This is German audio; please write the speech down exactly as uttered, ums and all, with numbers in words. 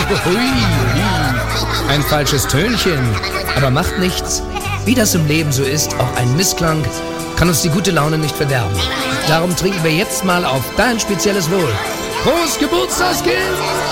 Hui, hui. Ein falsches Tönchen, aber macht nichts. Wie das im Leben so ist, auch ein Missklang kann uns die gute Laune nicht verderben. Darum trinken wir jetzt mal auf dein spezielles Wohl. Prost, Geburtstagskind!